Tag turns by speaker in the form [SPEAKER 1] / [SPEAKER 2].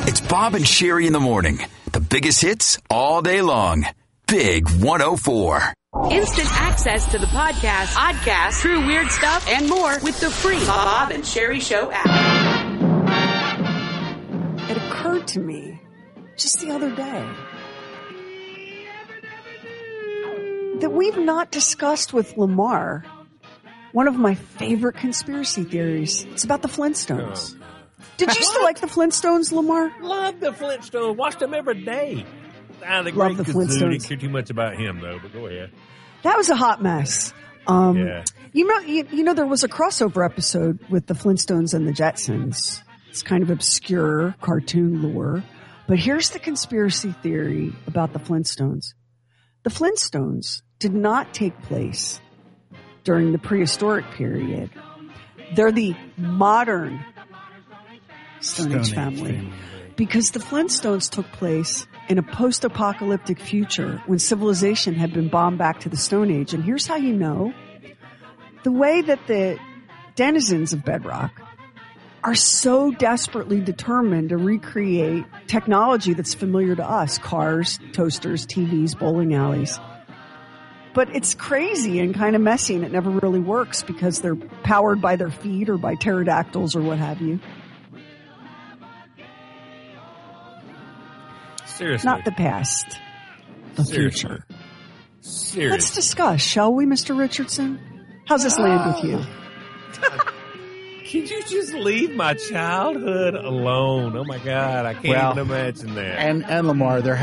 [SPEAKER 1] It's Bob and Sherry in the morning. The biggest hits all day long. Big 104.
[SPEAKER 2] Instant access to the podcast, true weird stuff, and more with the free Bob and Sherry Show app.
[SPEAKER 3] It occurred to me just the other day that we've not discussed with Lamar one of my favorite conspiracy theories. It's about the Flintstones. Did you still like the Flintstones, Lamar?
[SPEAKER 4] Love the Flintstones. Watched them every day. The
[SPEAKER 3] Love
[SPEAKER 4] great
[SPEAKER 3] the
[SPEAKER 4] Kazoo.
[SPEAKER 3] Flintstones.
[SPEAKER 4] Didn't care too much about him, though, but go ahead.
[SPEAKER 3] That was a hot mess.
[SPEAKER 4] Yeah.
[SPEAKER 3] You know, there was a crossover episode with the Flintstones and the Jetsons. It's kind of obscure cartoon lore. But here's the conspiracy theory about the Flintstones. The Flintstones did not take place during the prehistoric period. They're the modern Stone Age family. Because the Flintstones took place in a post-apocalyptic future when civilization had been bombed back to the Stone Age. And here's how you know. The way that the denizens of Bedrock are so desperately determined to recreate technology that's familiar to us. Cars, toasters, TVs, bowling alleys. But it's crazy and kind of messy, and it never really works because they're powered by their feet or by pterodactyls or what have you.
[SPEAKER 4] Seriously.
[SPEAKER 3] Not the past, the future.
[SPEAKER 4] Seriously.
[SPEAKER 3] Let's discuss, shall we, Mr. Richardson? How's this land with you?
[SPEAKER 4] Can you just leave my childhood alone? Oh, my God. I can't even imagine that.
[SPEAKER 5] And Lamar, there